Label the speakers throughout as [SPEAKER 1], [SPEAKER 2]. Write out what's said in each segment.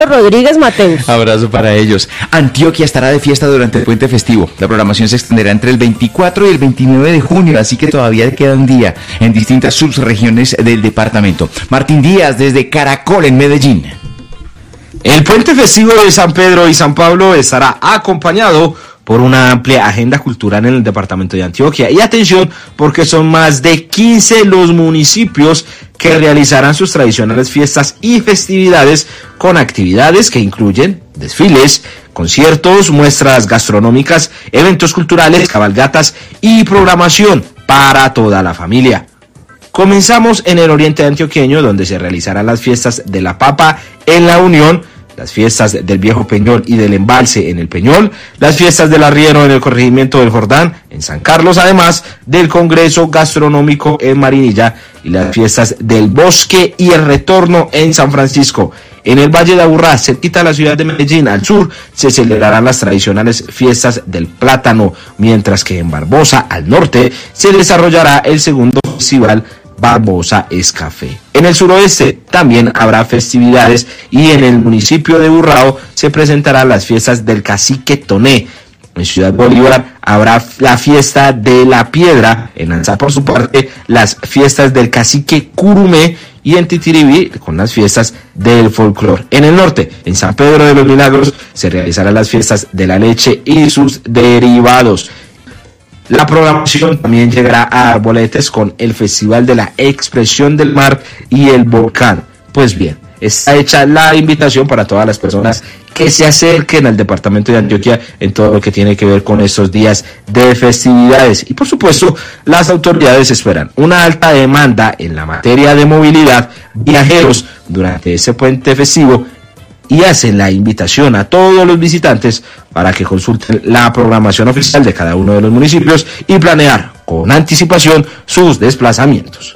[SPEAKER 1] Rodríguez Mateus.
[SPEAKER 2] Abrazo para ellos. Antioquia estará de fiesta durante el puente festivo. La programación se extenderá entre el 24 y el 29 de junio, así que todavía queda un día en distintas subregiones del departamento. Martín Díaz desde Caracol en Medellín.
[SPEAKER 3] El puente festivo de San Pedro y San Pablo estará acompañado por una amplia agenda cultural en el departamento de Antioquia. Y atención, porque son más de 15 los municipios que realizarán sus tradicionales fiestas y festividades con actividades que incluyen desfiles, conciertos, muestras gastronómicas, eventos culturales, cabalgatas y programación para toda la familia. Comenzamos en el oriente antioqueño, donde se realizarán las fiestas de la papa en La Unión, las fiestas del Viejo Peñol y del Embalse en el Peñol, las fiestas del Arriero en el corregimiento del Jordán, en San Carlos, además del Congreso Gastronómico en Marinilla, y las fiestas del Bosque y el Retorno en San Francisco. En el Valle de Aburrá, cerquita de la ciudad de Medellín, al sur, se celebrarán las tradicionales fiestas del plátano, mientras que en Barbosa, al norte, se desarrollará el segundo festival Barbosa es Café. En el suroeste también habrá festividades y en el municipio de Burrao se presentarán las fiestas del Cacique Toné. En Ciudad Bolívar habrá la fiesta de la piedra, en Anzá por su parte las fiestas del Cacique Curumé y en Titiribí con las fiestas del folclor. En el norte, en San Pedro de los Milagros, se realizarán las fiestas de la leche y sus derivados. La programación también llegará a Arboletes con el Festival de la Expresión del Mar y el Volcán. Pues bien, está hecha la invitación para todas las personas que se acerquen al departamento de Antioquia en todo lo que tiene que ver con estos días de festividades. Y por supuesto, las autoridades esperan una alta demanda en la materia de movilidad, viajeros durante ese puente festivo, y hacen la invitación a todos los visitantes para que consulten la programación oficial de cada uno de los municipios y planear con anticipación sus desplazamientos.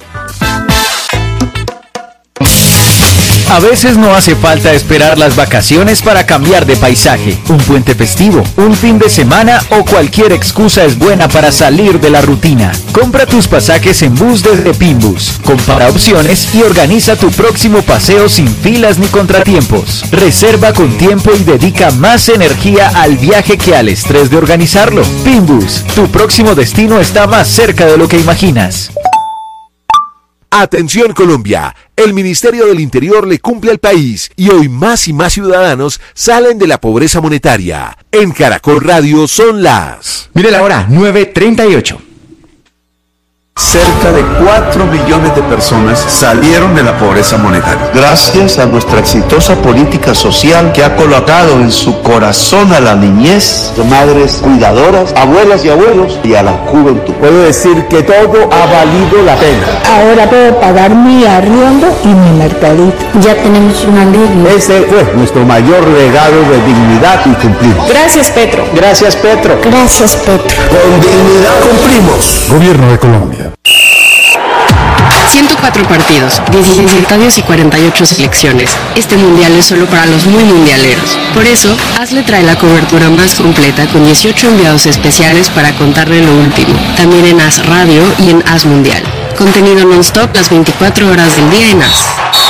[SPEAKER 4] A veces no hace falta esperar las vacaciones para cambiar de paisaje. Un puente festivo, un fin de semana o cualquier excusa es buena para salir de la rutina. Compra tus pasajes en bus desde Pinbus. Compara opciones y organiza tu próximo paseo sin filas ni contratiempos. Reserva con tiempo y dedica más energía al viaje que al estrés de organizarlo. Pinbus, tu próximo destino está más cerca de lo que imaginas.
[SPEAKER 5] Atención Colombia, el Ministerio del Interior le cumple al país y hoy más y más ciudadanos salen de la pobreza monetaria. En Caracol Radio son las...
[SPEAKER 2] Mire la hora, 9:38.
[SPEAKER 6] Cerca de 4 millones de personas salieron de la pobreza monetaria. Gracias a nuestra exitosa política social que ha colocado en su corazón a la niñez, de madres cuidadoras, abuelas y abuelos y a la juventud. Puedo decir que todo ha valido la pena.
[SPEAKER 7] Ahora puedo pagar mi arriendo y mi mercadito. Ya tenemos un alivio.
[SPEAKER 6] Ese fue nuestro mayor legado de dignidad y cumplimos.
[SPEAKER 7] Gracias, Petro.
[SPEAKER 6] Gracias, Petro.
[SPEAKER 7] Gracias, Petro.
[SPEAKER 6] Con dignidad cumplimos.
[SPEAKER 5] Gobierno de Colombia.
[SPEAKER 8] 104 partidos, 16 estadios y 48 selecciones. Este mundial es solo para los muy mundialeros. Por eso, Hazle trae la cobertura más completa con 18 enviados especiales para contarle lo último. También en Haz Radio y en Haz Mundial. Contenido non-stop las 24 horas del día en Haz.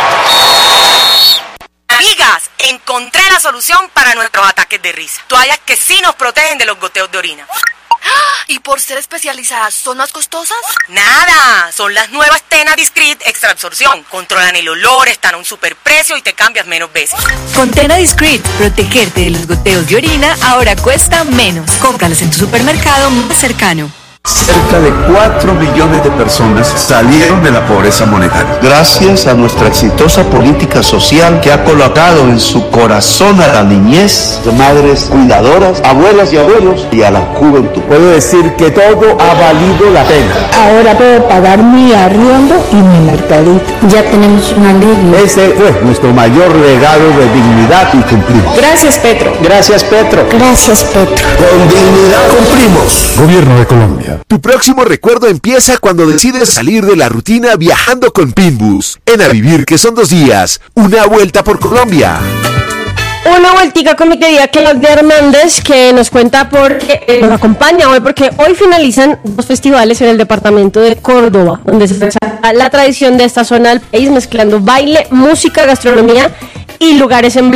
[SPEAKER 9] Amigas, encontré la solución para nuestros ataques de risa. Toallas que sí nos protegen de los goteos de orina.
[SPEAKER 10] ¿Y por ser especializadas son más costosas?
[SPEAKER 9] Nada, son las nuevas Tena Discreet Extra Absorción. Controlan el olor, están a un superprecio y te cambias menos veces.
[SPEAKER 11] Con Tena Discreet, protegerte de los goteos de orina ahora cuesta menos. Cómpralas en tu supermercado más cercano.
[SPEAKER 6] Cerca de 4 millones de personas salieron de la pobreza monetaria. Gracias a nuestra exitosa política social que ha colocado en su corazón a la niñez, de madres cuidadoras, abuelas y abuelos y a la juventud. Puedo decir que todo ha valido la pena.
[SPEAKER 7] Ahora puedo pagar mi arriendo y mi mercadito. Ya tenemos un alivio.
[SPEAKER 6] Ese fue nuestro mayor legado de dignidad y cumplimos.
[SPEAKER 7] Gracias, Petro.
[SPEAKER 6] Gracias, Petro.
[SPEAKER 7] Gracias, Petro.
[SPEAKER 6] Con dignidad cumplimos.
[SPEAKER 5] Gobierno de Colombia. Tu próximo recuerdo empieza cuando decides salir de la rutina viajando con Pinbus. En A Vivir, que son 2 días, una vuelta por Colombia.
[SPEAKER 1] Una vueltica con mi querida Claudia Hernández, que nos cuenta porque nos acompaña hoy, porque hoy finalizan 2 festivales en el departamento de Córdoba, donde se resalta la tradición de esta zona del país, mezclando baile, música, gastronomía y lugares emblemáticos